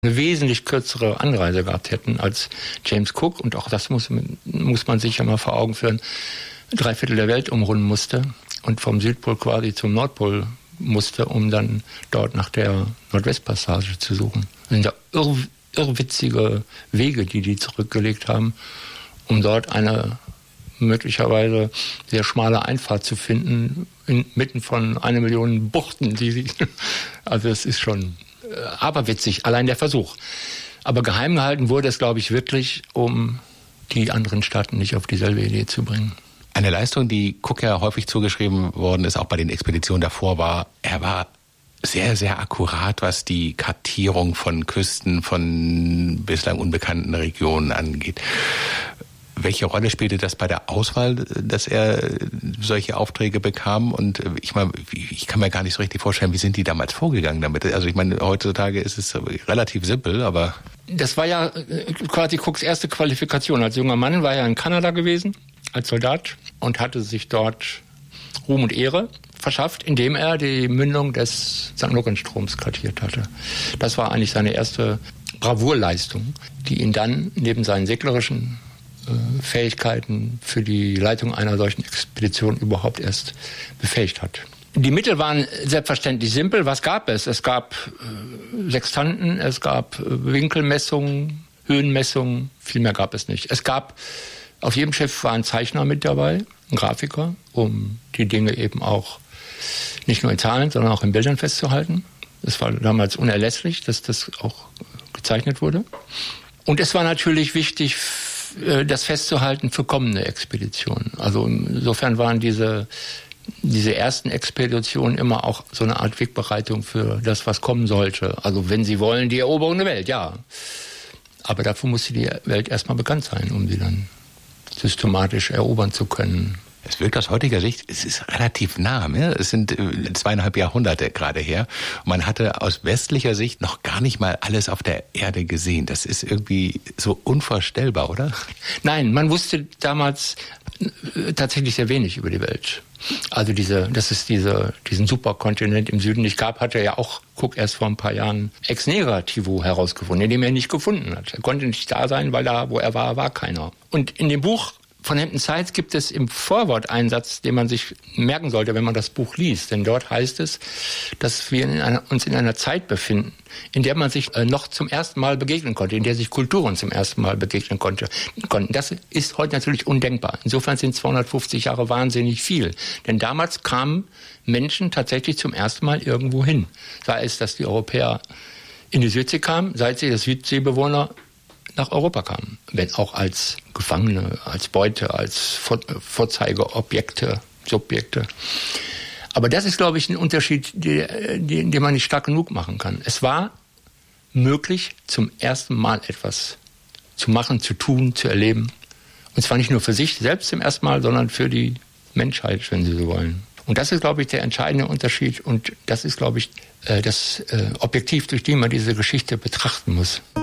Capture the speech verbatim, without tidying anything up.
eine wesentlich kürzere Anreise gehabt hätten als James Cook. Und auch das muss, muss man sich ja mal vor Augen führen. Drei Viertel der Welt umrunden musste und vom Südpol quasi zum Nordpol musste, um dann dort nach der Nordwestpassage zu suchen. Das sind ja irr, irrwitzige Wege, die die zurückgelegt haben, um dort eine möglicherweise sehr schmale Einfahrt zu finden, inmitten von einer Million Buchten. Die sie also es ist schon äh, aberwitzig, allein der Versuch. Aber geheim gehalten wurde es, glaube ich, wirklich, um die anderen Staaten nicht auf dieselbe Idee zu bringen. Eine Leistung, die Cook ja häufig zugeschrieben worden ist, auch bei den Expeditionen davor, war, er war sehr, sehr akkurat, was die Kartierung von Küsten, von bislang unbekannten Regionen angeht. Welche Rolle spielte das bei der Auswahl, dass er solche Aufträge bekam? Und ich meine, ich kann mir gar nicht so richtig vorstellen, wie sind die damals vorgegangen damit? Also ich meine, heutzutage ist es relativ simpel, aber... Das war ja quasi Cooks erste Qualifikation. Als junger Mann war er in Kanada gewesen, als Soldat, und hatte sich dort Ruhm und Ehre verschafft, indem er die Mündung des Sankt Lorenz-Stroms kartiert hatte. Das war eigentlich seine erste Bravourleistung, die ihn dann neben seinen seglerischen äh, Fähigkeiten für die Leitung einer solchen Expedition überhaupt erst befähigt hat. Die Mittel waren selbstverständlich simpel. Was gab es? Es gab äh, Sextanten, es gab äh, Winkelmessungen, Höhenmessungen, viel mehr gab es nicht. Es gab, auf jedem Schiff war ein Zeichner mit dabei, ein Grafiker, um die Dinge eben auch nicht nur in Zahlen, sondern auch in Bildern festzuhalten. Es war damals unerlässlich, dass das auch gezeichnet wurde. Und es war natürlich wichtig, das festzuhalten für kommende Expeditionen. Also insofern waren diese, diese ersten Expeditionen immer auch so eine Art Wegbereitung für das, was kommen sollte. Also wenn Sie wollen, die Eroberung der Welt, ja. Aber dafür musste die Welt erstmal bekannt sein, um sie dann systematisch erobern zu können. Es wirkt aus heutiger Sicht, es ist relativ nah. Ne? Es sind äh, zweieinhalb Jahrhunderte gerade her. Und man hatte aus westlicher Sicht noch gar nicht mal alles auf der Erde gesehen. Das ist irgendwie so unvorstellbar, oder? Nein, man wusste damals äh, tatsächlich sehr wenig über die Welt. Also diese, dass es diese, diesen Superkontinent im Süden nicht gab, hatte ja auch Cook erst vor ein paar Jahren ex negativo herausgefunden, den er nicht gefunden hat. Er konnte nicht da sein, weil da, wo er war, war keiner. Und in dem Buch von Hampton Sides gibt es im Vorwort einen Satz, den man sich merken sollte, wenn man das Buch liest. Denn dort heißt es, dass wir in einer, uns in einer Zeit befinden, in der man sich äh, noch zum ersten Mal begegnen konnte, in der sich Kulturen zum ersten Mal begegnen konnte, konnten. Das ist heute natürlich undenkbar. Insofern sind zweihundertfünfzig Jahre wahnsinnig viel. Denn damals kamen Menschen tatsächlich zum ersten Mal irgendwo hin. Sei es, dass die Europäer in die Südsee kamen, sei es, dass Südseebewohner nach Europa kamen, wenn auch als Gefangene, als Beute, als Vorzeigeobjekte, Subjekte. Aber das ist, glaube ich, ein Unterschied, den, den man nicht stark genug machen kann. Es war möglich, zum ersten Mal etwas zu machen, zu tun, zu erleben. Und zwar nicht nur für sich selbst zum ersten Mal, sondern für die Menschheit, wenn Sie so wollen. Und das ist, glaube ich, der entscheidende Unterschied. Und das ist, glaube ich, das Objektiv, durch den man diese Geschichte betrachten muss.